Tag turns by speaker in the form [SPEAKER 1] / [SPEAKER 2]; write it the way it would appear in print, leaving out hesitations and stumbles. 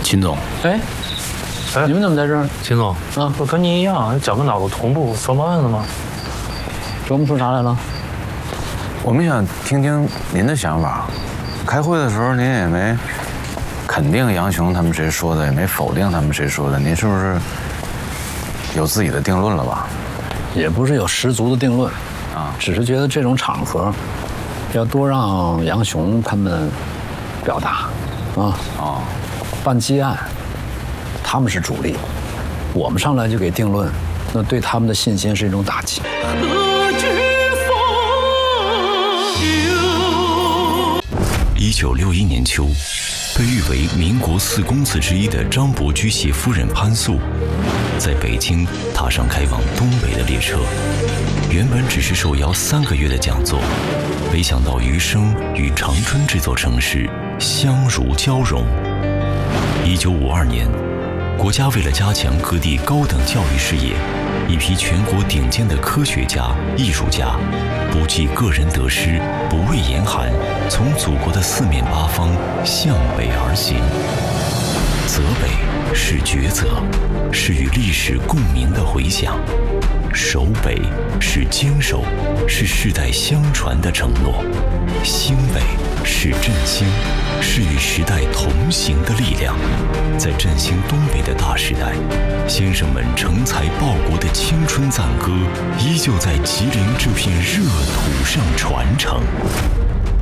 [SPEAKER 1] 秦总，
[SPEAKER 2] 哎，你们怎么在这儿？
[SPEAKER 3] 秦总，
[SPEAKER 2] 啊，
[SPEAKER 3] 我跟您一样，脚跟脑子同步，琢磨案子吗？
[SPEAKER 2] 琢磨出啥来了？
[SPEAKER 1] 我们想听听您的想法。开会的时候您也没肯定杨雄他们谁说的，也没否定他们谁说的，您是不是有自己的定论了吧？
[SPEAKER 2] 也不是有十足的定论，
[SPEAKER 1] 啊，
[SPEAKER 2] 只是觉得这种场合要多让杨雄他们表达，啊，办基案，他们是主力，我们上来就给定论，那对他们的信心是一种打击。
[SPEAKER 4] 1961年秋，被誉为民国四公子之一的张伯驹携夫人潘素，在北京踏上开往东北的列车。原本只是受邀3个月的讲座，没想到余生与长春这座城市相如交融。1952年，国家为了加强各地高等教育事业，一批全国顶尖的科学家、艺术家，不计个人得失，不畏严寒，从祖国的四面八方向北而行。泽北是抉择，是与历史共鸣的回响；守北是坚守，是世代相传的承诺；兴北是振兴，是与时代同行的力量。在振兴东北的大时代，先生们成才报国的青春赞歌，依旧在吉林这片热土上传承。